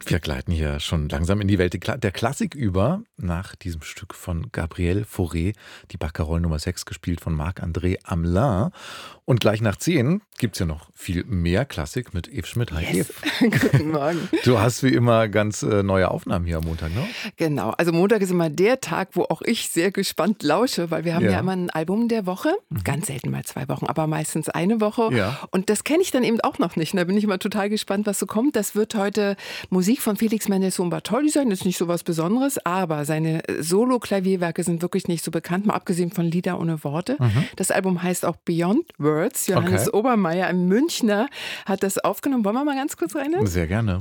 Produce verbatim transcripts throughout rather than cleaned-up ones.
Wir gleiten hier schon langsam in die Welt der Klassik über, nach diesem Stück von Gabriel Fauré, die Barcarolle Nummer sechs, gespielt von Marc-André Hamelin. Und gleich nach zehn gibt es ja noch viel mehr Klassik mit Eve Schmidt. Hi, Yes. Eve. Guten Morgen. Du hast wie immer ganz äh, neue Aufnahmen hier am Montag, ne? Genau, also Montag ist immer der Tag, wo auch ich sehr gespannt lausche, weil wir haben Ja. ja, immer ein Album der Woche, ganz selten mal zwei Wochen, aber meistens eine Woche. Ja. Und das kenne ich dann eben auch noch nicht. Und da bin ich immer total gespannt, was so kommt. Das wird heute Musik von Félix Mendelssohn Bartholdy sein, das ist nicht so was Besonderes, aber seine Solo-Klavierwerke sind wirklich nicht so bekannt, mal abgesehen von Lieder ohne Worte. Das Album heißt auch Beyond Words. Johannes Okay. Obermeier, ein Münchner, hat das aufgenommen. Wollen wir mal ganz kurz reinhören? Sehr gerne.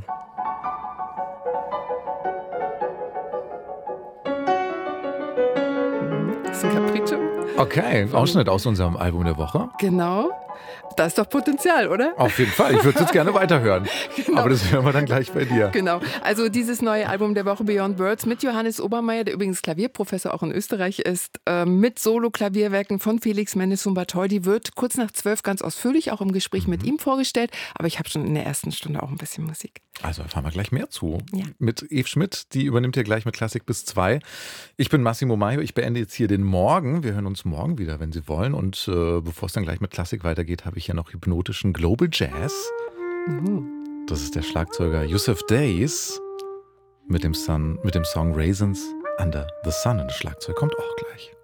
Das ist ein Capriccio. Okay, Ausschnitt aus unserem Album der Woche. Genau. Da ist doch Potenzial, oder? Auf jeden Fall, ich würde es jetzt gerne weiterhören. Genau. Aber das hören wir dann gleich bei dir. Genau. Also dieses neue Album der Woche Beyond Words mit Johannes Obermeier, der übrigens Klavierprofessor auch in Österreich ist, äh, mit Solo-Klavierwerken von Félix Mendelssohn Bartholdy, wird kurz nach zwölf ganz ausführlich auch im Gespräch mit ihm vorgestellt. Aber ich habe schon in der ersten Stunde auch ein bisschen Musik. Also erfahren wir gleich mehr zu. Ja. Mit Eve Schmidt, die übernimmt ja gleich mit Klassik bis zwei. Ich bin Massimo Maio, ich beende jetzt hier den Morgen. Wir hören uns morgen wieder, wenn Sie wollen. Und äh, bevor es dann gleich mit Klassik weitergeht, habe ich ja noch hypnotischen Global Jazz. Mhm. Das ist der Schlagzeuger Yusuf Days mit dem, Sun, mit dem Song Raisins Under the Sun. Und das Schlagzeug kommt auch gleich.